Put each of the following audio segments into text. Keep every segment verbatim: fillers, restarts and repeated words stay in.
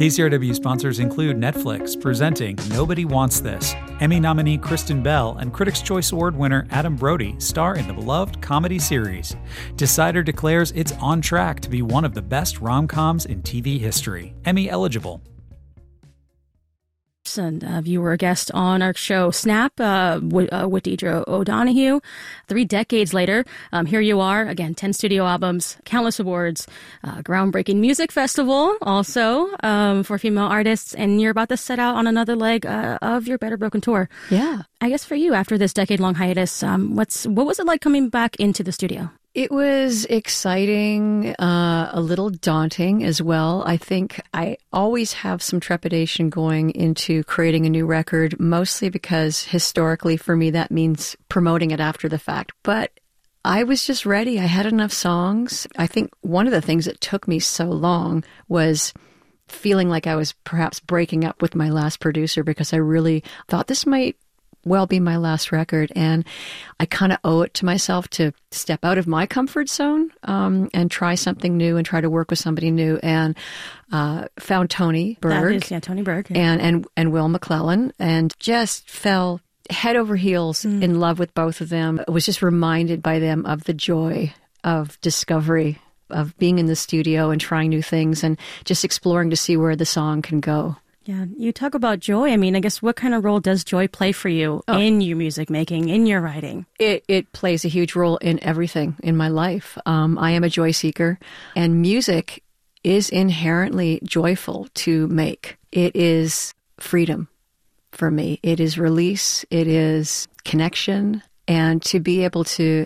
K C R W sponsors include Netflix, presenting Nobody Wants This. Emmy nominee Kristen Bell and Critics' Choice Award winner Adam Brody star in the beloved comedy series. Decider declares it's on track to be one of the best rom-coms in T V history. Emmy eligible. And uh, you were a guest on our show Snap uh, with, uh, with Deidre O'Donoghue. Three decades later, um, here you are again. Ten studio albums, countless awards, uh, groundbreaking music festival also um, for female artists, and you're about to set out on another leg uh, of your Better Broken tour. Yeah, I guess for you, after this decade-long hiatus, um, what's what was it like coming back into the studio? It was exciting, uh, a little daunting as well. I think I always have some trepidation going into creating a new record, mostly because historically for me that means promoting it after the fact. But I was just ready. I had enough songs. I think one of the things that took me so long was feeling like I was perhaps breaking up with my last producer, because I really thought this might well be my last record, and I kind of owe it to myself to step out of my comfort zone um, and try something new and try to work with somebody new, and uh, found Tony Berg, that is, yeah, Tony Berg, yeah. and and and Will McClellan, and just fell head over heels mm. in love with both of them. I was just reminded by them of the joy of discovery, of being in the studio and trying new things and just exploring to see where the song can go. Yeah, you talk about joy. I mean, I guess what kind of role does joy play for you oh. in your music making, in your writing? It it plays a huge role in everything in my life. Um, I am a joy seeker, and music is inherently joyful to make. It is freedom for me. It is release. It is connection. And to be able to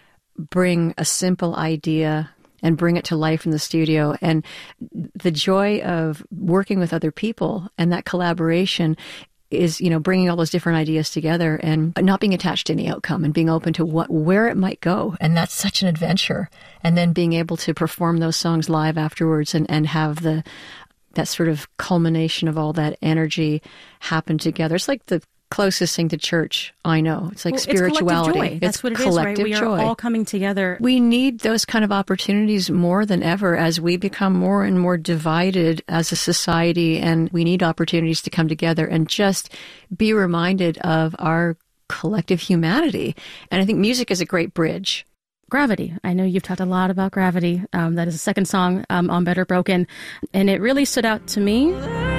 bring a simple idea and bring it to life in the studio, and the joy of working with other people and that collaboration is, you know, bringing all those different ideas together and not being attached to any outcome and being open to what where it might go. And that's such an adventure. And then being able to perform those songs live afterwards and, and have the that sort of culmination of all that energy happen together. It's like the closest thing to church I know. It's like well, spirituality. It's collective joy. That's it's what it collective is, right? We joy. are all coming together. We need those kind of opportunities more than ever as we become more and more divided as a society, and we need opportunities to come together and just be reminded of our collective humanity. And I think music is a great bridge. Gravity. I know you've talked a lot about Gravity. Um, that is the second song um, on Better Broken, and it really stood out to me.